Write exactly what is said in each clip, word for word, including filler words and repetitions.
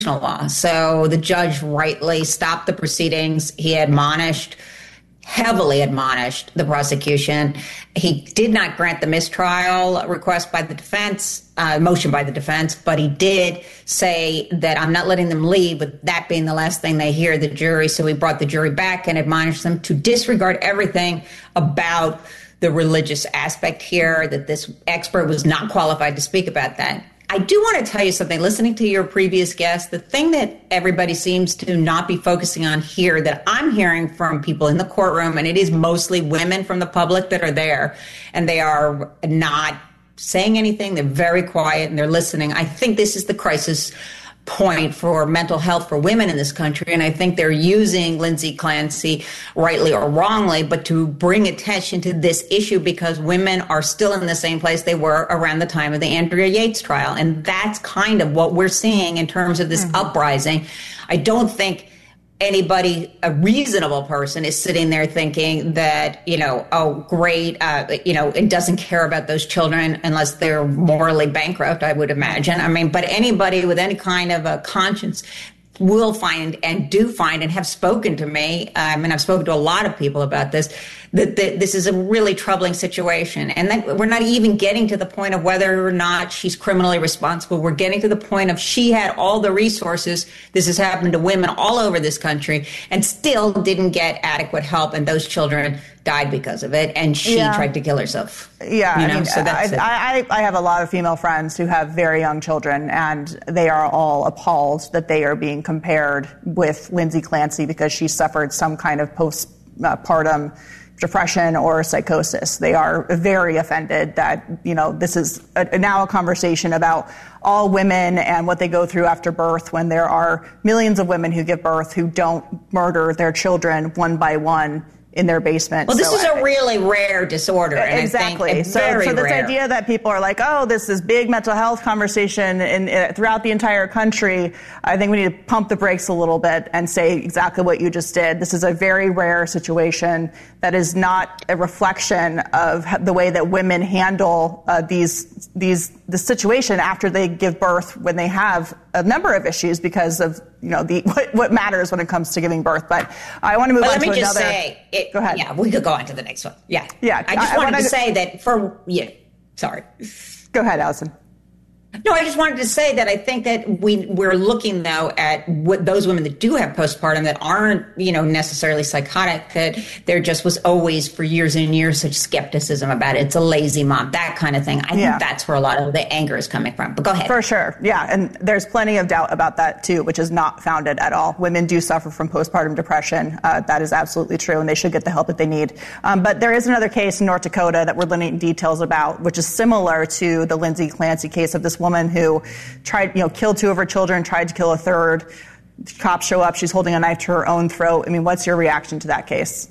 constitutional law. So the judge rightly stopped the proceedings. He admonished, heavily admonished the prosecution. He did not grant the mistrial request by the defense, uh, motion by the defense, but he did say that I'm not letting them leave, with that being the last thing they hear, the jury. So he brought the jury back and admonished them to disregard everything about the religious aspect here, that this expert was not qualified to speak about that. I do want to tell you something. Listening to your previous guest, the thing that everybody seems to not be focusing on here that I'm hearing from people in the courtroom, and it is mostly women from the public that are there, and they are not saying anything. They're very quiet and they're listening. I think this is the crisis point for mental health for women in this country. And I think they're using Lindsay Clancy, rightly or wrongly, but to bring attention to this issue because women are still in the same place they were around the time of the Andrea Yates trial. And that's kind of what we're seeing in terms of this mm-hmm. uprising. I don't think anybody, a reasonable person, is sitting there thinking that, you know, oh, great, uh, you know, it doesn't care about those children unless they're morally bankrupt, I would imagine. I mean, but anybody with any kind of a conscience will find and do find and have spoken to me, um, and I've spoken to a lot of people about this, that, that this is a really troubling situation. And that we're not even getting to the point of whether or not she's criminally responsible. We're getting to the point of she had all the resources. This has happened to women all over this country and still didn't get adequate help. And those children died because of it. And she yeah. tried to kill herself. Yeah. You know? I mean, so that's I, I, I have a lot of female friends who have very young children, and they are all appalled that they are being compared with Lindsay Clancy because she suffered some kind of postpartum depression or psychosis. They are very offended that, you know, this is a, now a conversation about all women and what they go through after birth, when there are millions of women who give birth who don't murder their children one by one in their basement. Well, this so is a really rare disorder. And exactly. I think so, very so this rare. idea that people are like, oh, this is big mental health conversation in, in, throughout the entire country, I think we need to pump the brakes a little bit and say exactly what you just did. This is a very rare situation that is not a reflection of the way that women handle uh, these these the situation after they give birth, when they have a number of issues because of, you know, the what, what matters when it comes to giving birth. But I want to move but on to let me another. Just say, it, Go ahead. Yeah, we could go on to the next one. Yeah. Yeah. I just I, wanted I, to I, say that for, yeah, sorry. Go ahead, Allison. No, I just wanted to say that I think that we, we're looking, though, at what those women that do have postpartum that aren't, you know, necessarily psychotic, that there just was always for years and years such skepticism about it. It's a lazy mom, that kind of thing. I yeah. think that's where a lot of the anger is coming from. But go ahead. For sure. Yeah. And there's plenty of doubt about that, too, which is not founded at all. Women do suffer from postpartum depression. Uh, that is absolutely true, and they should get the help that they need. Um, but there is another case in North Dakota that we're learning details about, which is similar to the Lindsay Clancy case of this woman who tried, you know, killed two of her children, tried to kill a third. Cops show up. She's holding a knife to her own throat. I mean, what's your reaction to that case?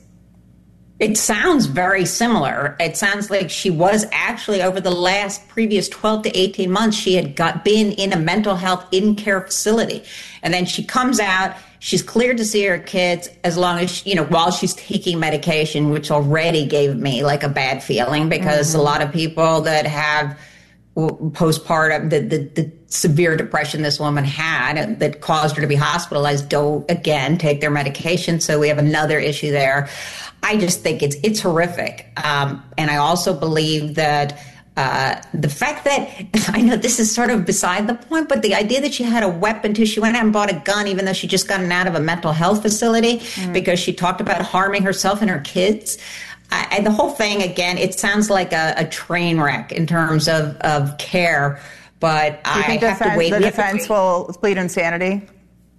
It sounds very similar. It sounds like she was actually, over the last previous twelve to eighteen months, she had got been in a mental health in-care facility. And then she comes out, she's cleared to see her kids as long as, she, you know, while she's taking medication, which already gave me like a bad feeling because mm-hmm. a lot of people that have postpartum, the, the, the severe depression this woman had that caused her to be hospitalized don't, again, take their medication. So we have another issue there. I just think it's it's horrific. Um, and I also believe that uh, the fact that, I know this is sort of beside the point, but the idea that she had a weapon too, she went out and bought a gun even though she just gotten out of a mental health facility mm. because she talked about harming herself and her kids. I, and the whole thing, again, it sounds like a, a train wreck in terms of, of care, but Do you I think have defense, to wait. The defense will plead insanity?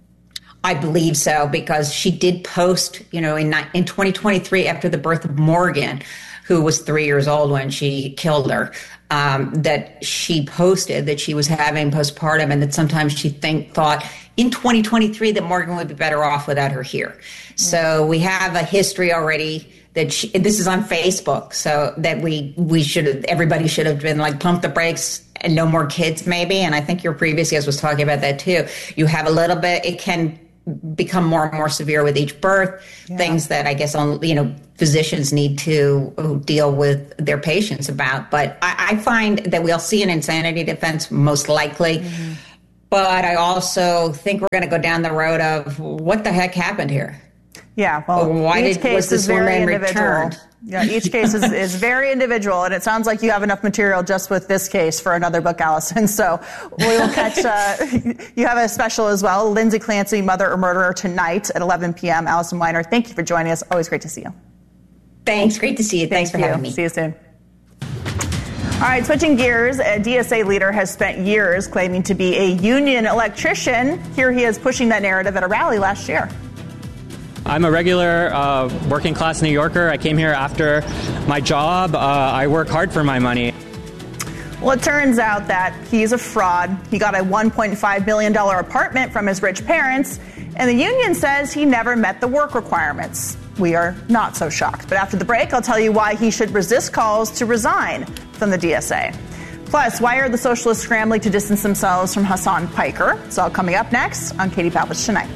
I believe so, because she did post, you know, in in twenty twenty-three, after the birth of Morgan, who was three years old when she killed her, um, that she posted that she was having postpartum and that sometimes she think thought in twenty twenty-three that Morgan would be better off without her here. Mm-hmm. So we have a history already that she, this is on Facebook, so that we we should have, everybody should have been like, pump the brakes and no more kids maybe. And I think your previous guest was talking about that too. You have a little bit, it can become more and more severe with each birth, yeah. things that I guess, on, you know, physicians need to deal with their patients about. But I, I find that we'll see an insanity defense most likely. Mm-hmm. but I also think we're going to go down the road of what the heck happened here. Yeah, well, why each did, case was this is very woman individual. returned? Yeah, each case is, is very individual, and it sounds like you have enough material just with this case for another book, Allison. So we will catch, uh, you have a special as well, Lindsay Clancy, Mother or Murderer, tonight at eleven p.m. Allison Weiner, thank you for joining us. Always great to see you. Thanks. Great to see you. Thanks Thank for you. having me. See you soon. All right, switching gears, a D S A leader has spent years claiming to be a union electrician. Here he is pushing that narrative at a rally last year. I'm a regular uh, working class New Yorker. I came here after my job. Uh, I work hard for my money. Well, it turns out that he's a fraud. He got a one point five million dollars apartment from his rich parents, and the union says he never met the work requirements. We are not so shocked. But after the break, I'll tell you why he should resist calls to resign from the D S A. Plus, why are the socialists scrambling to distance themselves from Hassan Piker? It's all coming up next on Katie Pavlich Tonight.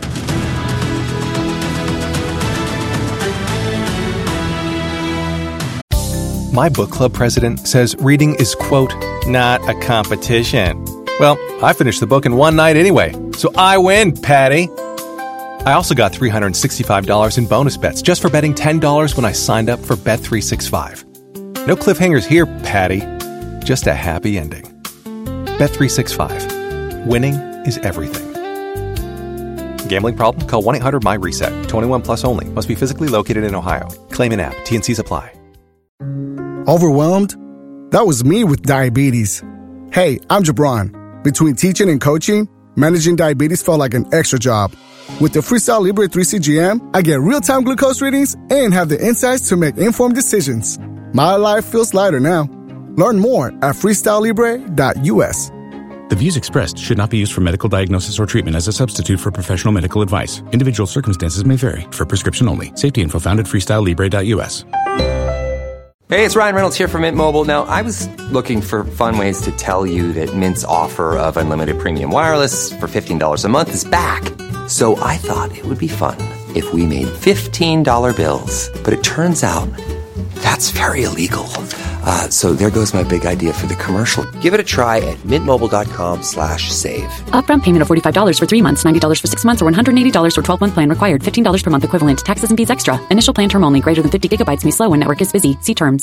My book club president says reading is, quote, not a competition. Well, I finished the book in one night anyway, so I win, Patty. I also got three hundred sixty-five dollars in bonus bets just for betting ten dollars when I signed up for Bet three sixty-five. No cliffhangers here, Patty. Just a happy ending. Bet three sixty-five. Winning is everything. Gambling problem? Call one eight hundred M Y reset. twenty-one plus only. Must be physically located in Ohio. Claim in app. T and C's apply. Overwhelmed? That was me with diabetes. Hey, I'm Jabron. Between teaching and coaching, managing diabetes felt like an extra job. With the Freestyle Libre three C G M, I get real-time glucose readings and have the insights to make informed decisions. My life feels lighter now. Learn more at freestyle libre dot u s. The views expressed should not be used for medical diagnosis or treatment as a substitute for professional medical advice. Individual circumstances may vary. For prescription only. Safety info found at freestyle libre dot u s. Hey, it's Ryan Reynolds here from Mint Mobile. Now, I was looking for fun ways to tell you that Mint's offer of unlimited premium wireless for fifteen dollars a month is back. So I thought it would be fun if we made fifteen dollar bills. But it turns out that's very illegal. Uh, so there goes my big idea for the commercial. Give it a try at mintmobile.com slash save. Upfront payment of forty-five dollars for three months, ninety dollars for six months, or one hundred eighty dollars for twelve-month plan required. fifteen dollars per month equivalent. Taxes and fees extra. Initial plan term only. Greater than fifty gigabytes may slow when network is busy. See terms.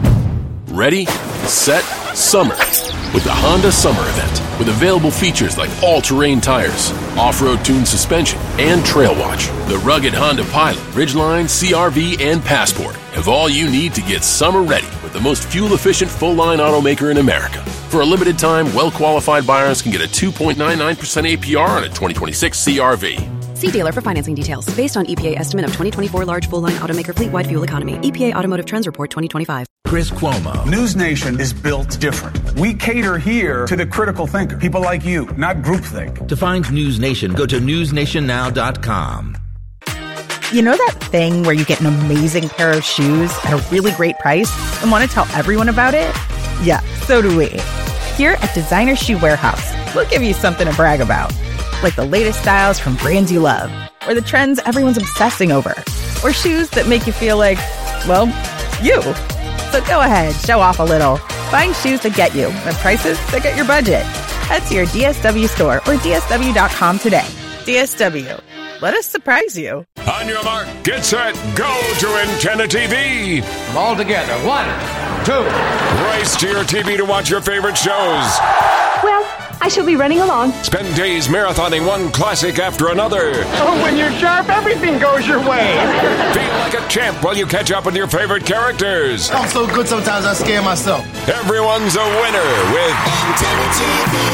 Ready, set, summer. With the Honda Summer Event. With available features like all-terrain tires, off-road tuned suspension, and Trail Watch. The rugged Honda Pilot, Ridgeline, C R V, and Passport have all you need to get summer ready with the most fuel-efficient full-line automaker in America. For a limited time, well-qualified buyers can get a two point nine nine percent A P R on a twenty twenty-six C R V. See dealer for financing details. Based on E P A estimate of twenty twenty-four large full-line automaker fleet-wide fuel economy. E P A Automotive Trends Report twenty twenty-five. Chris Cuomo. News Nation is built different. We cater here to the critical thinker, people like you, not groupthink. To find News Nation, go to news nation now dot com. You know that thing where you get an amazing pair of shoes at a really great price and want to tell everyone about it? Yeah, so do we. Here at Designer Shoe Warehouse, we'll give you something to brag about. Like the latest styles from brands you love, or the trends everyone's obsessing over, or shoes that make you feel like, well, you. So go ahead, show off a little. Find shoes that get you at prices that get your budget. Head to your D S W store or D S W dot com today. D S W. Let us surprise you. On your mark, get set, go to Antenna T V. All together, one, two. Race to your T V to watch your favorite shows. Well, I shall be running along. Spend days marathoning one classic after another. Oh, when you're sharp, everything goes your way. Feel like a champ while you catch up with your favorite characters. I'm so good sometimes I scare myself. Everyone's a winner with Antenna T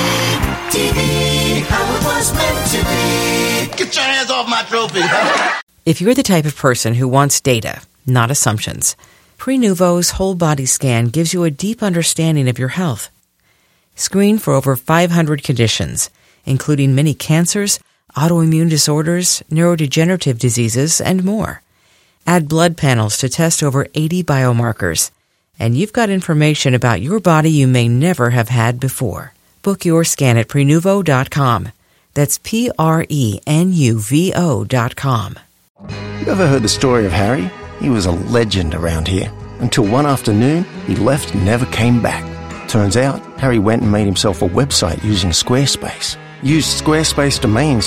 V. T V, how it was meant to be. Get your hands off my trophy. If you're the type of person who wants data, not assumptions, Prenuvo's whole body scan gives you a deep understanding of your health. Screen for over five hundred conditions, including many cancers, autoimmune disorders, neurodegenerative diseases, and more. Add blood panels to test over eighty biomarkers, and you've got information about your body you may never have had before. Book your scan at prenuvo dot com. That's P R E N U V O dot com. You ever heard the story of Harry? He was a legend around here. Until one afternoon, he left and never came back. Turns out, Harry went and made himself a website using Squarespace. Used Squarespace domains